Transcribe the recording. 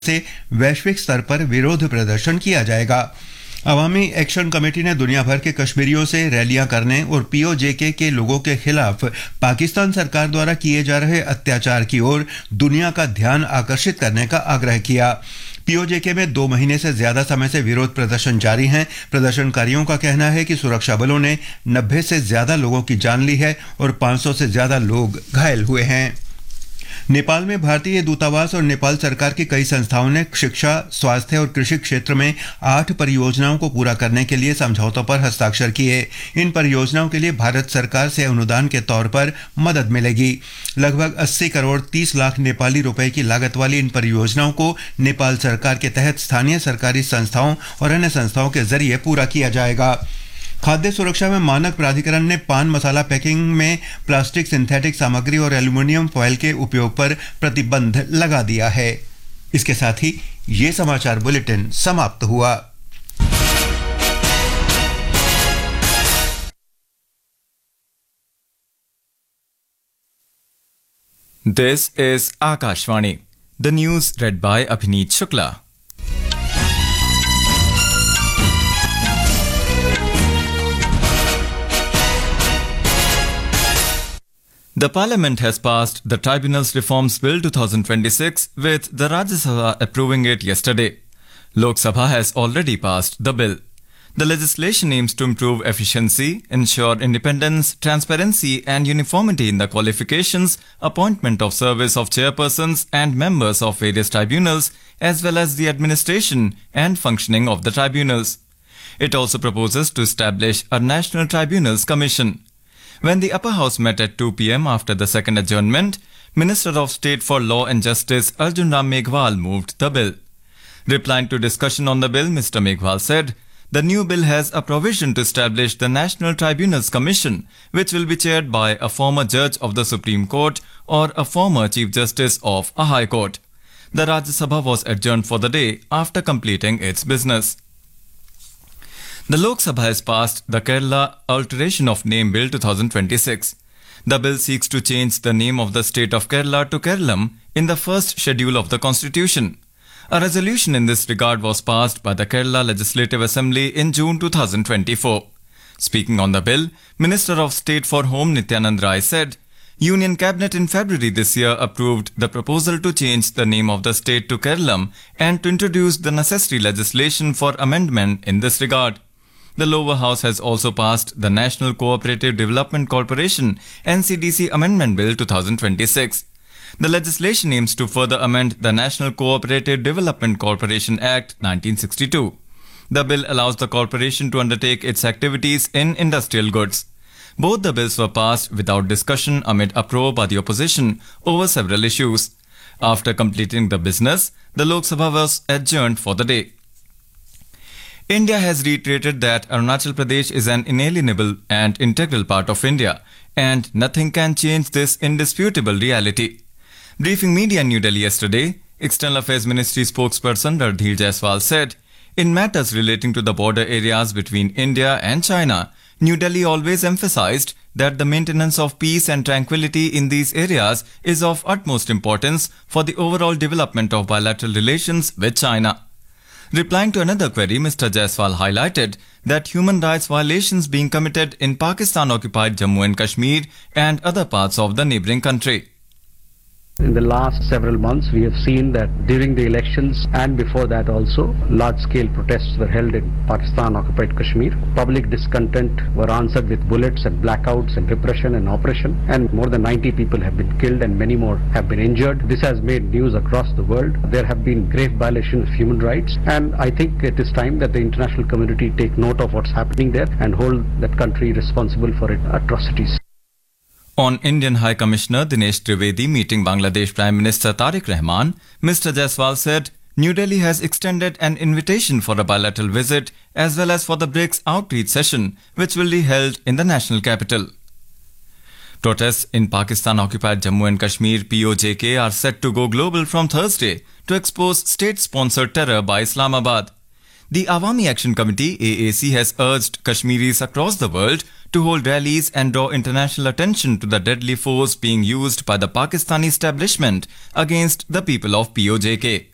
से वैश्विक स्तर पर विरोध प्रदर्शन किया जाएगा। अवामी एक्शन कमेटी ने दुनिया भर के कश्मीरियों से रैलियां करने और पीओजेके के लोगों के खिलाफ पाकिस्तान सरकार द्वारा किए जा रहे अत्याचार की ओर दुनिया का ध्यान आकर्षित करने का आग्रह किया। पीओजेके में 2 महीने से ज्यादा समय से विरोध प्रदर्शन जारी हैं। प्रदर्शनकारियों का कहना है कि सुरक्षा बलों ने 90 से ज्यादा लोगों की जान ली है और 500 से ज्यादा लोग घायल हुए हैं। नेपाल में भारतीय दूतावास और नेपाल सरकार की कई संस्थाओं ने शिक्षा, स्वास्थ्य और कृषि क्षेत्र में 8 परियोजनाओं को पूरा करने के लिए समझौतों पर हस्ताक्षर किए। इन परियोजनाओं के लिए भारत सरकार से अनुदान के तौर पर मदद मिलेगी। लगभग 80 करोड़ 30 लाख नेपाली रुपए की लागत वाली इन परियोजनाओं को नेपाल सरकार के तहत स्थानीय सरकारी संस्थाओं और अन्य संस्थाओं के जरिए पूरा किया जाएगा। खाद्य सुरक्षा में मानक प्राधिकरण ने पान मसाला पैकिंग में प्लास्टिक, सिंथेटिक सामग्री और एल्युमिनियम फॉयल के उपयोग पर प्रतिबंध लगा दिया है। इसके साथ ही ये समाचार बुलेटिन समाप्त हुआ। This is Akashvani. The news read by Abhineet Shukla. The Parliament has passed the Tribunals Reforms Bill 2026 with the Rajya Sabha approving it yesterday. Lok Sabha has already passed the bill. The legislation aims to improve efficiency, ensure independence, transparency and uniformity in the qualifications, appointment of service of chairpersons and members of various tribunals, as well as the administration and functioning of the tribunals. It also proposes to establish a National Tribunals Commission. When the upper house met at 2 p.m. after the second adjournment, Minister of State for Law and Justice Arjun Ram Meghwal moved the bill. Replying to discussion on the bill, Mr. Meghwal said, the new bill has a provision to establish the National Tribunals Commission, which will be chaired by a former judge of the Supreme Court or a former Chief Justice of a High Court. The Rajya Sabha was adjourned for the day after completing its business. The Lok Sabha has passed the Kerala Alteration of Name Bill 2026. The bill seeks to change the name of the state of Kerala to Kerala in the first schedule of the Constitution. A resolution in this regard was passed by the Kerala Legislative Assembly in June 2024. Speaking on the bill, Minister of State for Home Nityanand Rai said, Union Cabinet in February this year approved the proposal to change the name of the state to Kerala and to introduce the necessary legislation for amendment in this regard. The lower house has also passed the National Cooperative Development Corporation NCDC Amendment Bill 2026. The legislation aims to further amend the National Cooperative Development Corporation Act 1962. The bill allows the corporation to undertake its activities in industrial goods. Both the bills were passed without discussion amid uproar by the opposition over several issues. After completing the business, the Lok Sabha was adjourned for the day. India has reiterated that Arunachal Pradesh is an inalienable and integral part of India, and nothing can change this indisputable reality. Briefing media in New Delhi yesterday, External Affairs Ministry spokesperson Randhir Jaiswal said, in matters relating to the border areas between India and China, New Delhi always emphasized that the maintenance of peace and tranquility in these areas is of utmost importance for the overall development of bilateral relations with China. Replying to another query, Mr. Jaiswal highlighted that human rights violations being committed in Pakistan-occupied Jammu and Kashmir and other parts of the neighbouring country. In the last several months, we have seen that during the elections and before that also, large-scale protests were held in Pakistan-occupied Kashmir. Public discontent were answered with bullets and blackouts and repression and oppression, and more than 90 people have been killed and many more have been injured. This has made news across the world. There have been grave violations of human rights, and I think it is time that the international community take note of what's happening there and hold that country responsible for its atrocities. On Indian High Commissioner Dinesh Trivedi meeting Bangladesh Prime Minister Tariq Rahman, Mr. Jaiswal said New Delhi has extended an invitation for a bilateral visit as well as for the BRICS outreach session, which will be held in the national capital. Protests in Pakistan-occupied Jammu and Kashmir (POJK) are set to go global from Thursday to expose state-sponsored terror by Islamabad. The Awami Action Committee (AAC) has urged Kashmiris across the world to hold rallies and draw international attention to the deadly force being used by the Pakistani establishment against the people of POJK.